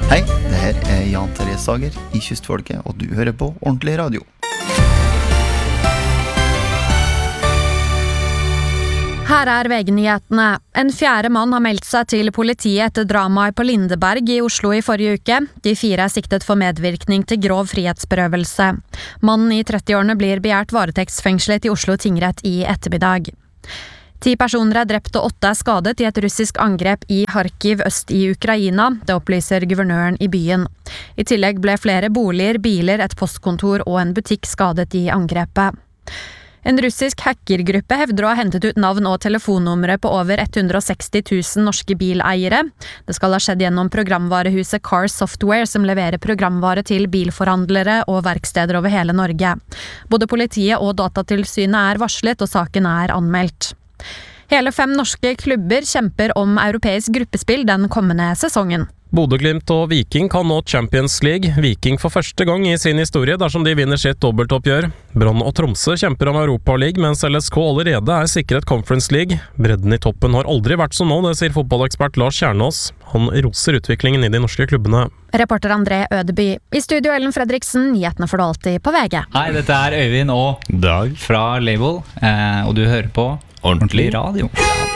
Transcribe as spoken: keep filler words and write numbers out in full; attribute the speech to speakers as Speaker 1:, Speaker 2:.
Speaker 1: Hei, det her er Jan Terje Sager i Kystfolket, og du hører på Ordentlig Radio.
Speaker 2: Her er V G-nyhetene. En fjerde mann har meldt seg til politiet etter dramaet på Lindeberg i Oslo i forrige uke. De fire er siktet for medvirkning til grov frihetsberøvelse. Mannen i trettiårene blir begjært varetektsfengslet i Oslo tingrett i ettermiddag. Ti personer er drept og åtte er skadet i et russisk angrep i Kharkiv øst i Ukraina, det opplyser guvernøren i byen. I tillegg ble flere boliger, biler, et postkontor og en butikk skadet i angrepet. En russisk hackergruppe hevder å ha hentet ut navn og telefonnumre på over hundre og seksti tusen norske bileiere. Det skal ha skjedd gjennom programvarehuset Car Software, som leverer programvare til bilforhandlere og verksteder over hele Norge. Både politiet og Datatilsynet er varslet, og saken er anmeldt. Hele fem norske klubber kjemper om europeisk gruppespill den kommende sesongen.
Speaker 3: Bodø/Glimt og Viking kan nå Champions League. Viking for første gang i sin historie dersom de vinner sitt dobbeltoppgjør. Brann og Tromsø kjemper om Europa League, mens L S K allerede er sikret Conference League. Bredden i toppen har aldri vært som nå, det sier fotballekspert Lars Kjernås. Han roser utviklingen i de norske klubbene.
Speaker 2: Reporter André Ødeby. I studio Ellen Fredriksen, nyhetene får du alltid på V G.
Speaker 4: Hei, dette er Øyvind og
Speaker 5: Dag
Speaker 4: fra Label, eh, og du hører på Ordentlig Radio.